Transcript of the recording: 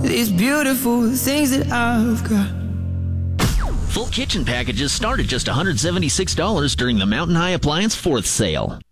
these beautiful things that I've got. Full kitchen packages start at just $176 during the Mountain High Appliance 4th sale.